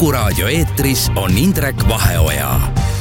Kuku raadio eetris on Indrek Vaheoja.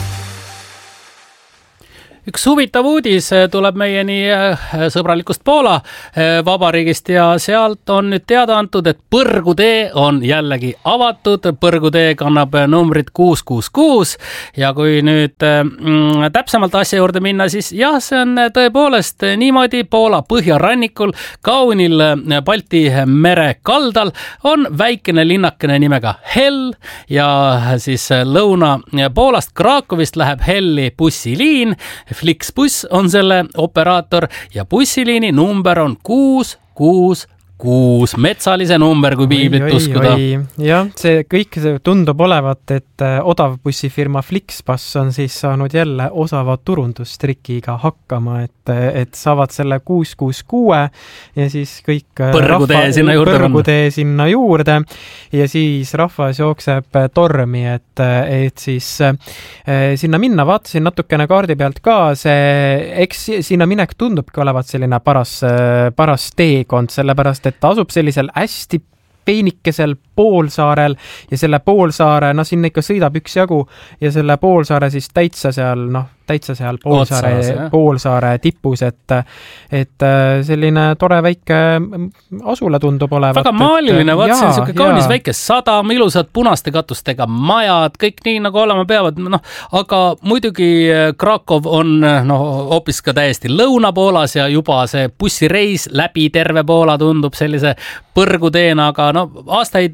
Üks huvitav uudis tuleb meieni sõbralikust Poola vabariigist ja sealt on nüüd teada antud, et põrgutee on jällegi avatud. Põrgutee kannab numbrit 666 ja kui nüüd täpsemalt asja juurde minna, siis jah, see on tõepoolest niimoodi. Poola põhjarannikul, kaunil Balti mere kaldal on väikene linnakene nimega Hell ja siis Lõuna-Poolast Krakowist läheb Helli bussiliin. Flixbus on selle operaator ja bussiliini number on 666. Metsalise number, kui piiblit uskuda. Jah, see kõik tundub olevat, et odav bussifirma Flixbus on siis saanud jälle osava turundustrikiga hakkama, et saavad selle 666 ja siis kõik põrgutee sinna juurde ja siis rahvas jookseb tormi, et siis sinna minna. Vaatasin natukene kaardi pealt ka, eks sinna minek tundubki olevat selline paras teekond, sellepärast et ta asub sellisel hästi peenikesel poolsaarel ja selle poolsaare, sinna ikka sõidab üksjagu ja selle poolsaare siis täitsa seal poolsaare tipus, et selline tore väike asula tundub olevat. Väga maaliline, vaatsin siuke kaunis väike sadam, ilusad punaste katustega majad, kõik nii nagu olema peavad, aga muidugi Krakow on hoopis ka täiesti Lõuna-Poolas ja juba see bussireis läbi terve Poola tundub sellise põrguteena, aga aastaid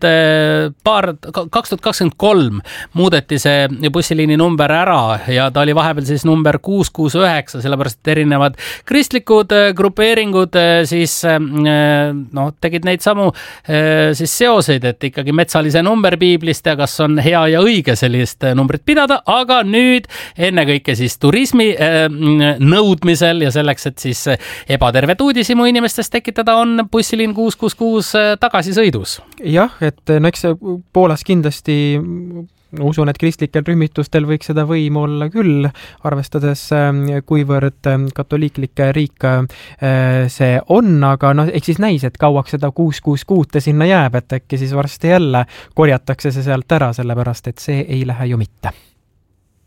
2023 muudeti see bussiliini number ära ja ta oli vahepeal siis number 669, sellepärast et erinevad kristlikud grupeeringud siis tegid neid samu siis seoseid, et ikkagi metsalise number piiblist ja kas on hea ja õige sellist numbrit pidada, aga nüüd ennekõike siis turismi nõudmisel ja selleks, et siis ebatervet uudishimu inimestest tekitada, on bussiliin 666 tagasisõidus. Jah, et eks Poolas kindlasti usun, et kristlikel rühmitustel võiks seda võimu olla küll, arvestades kuivõrd katoliiklik riik see on, aga eks siis näis, et kauaks seda 666 sinna jääb, et äkki siis varsti jälle korjatakse see sealt ära, sellepärast et see ei lähe ju mitte.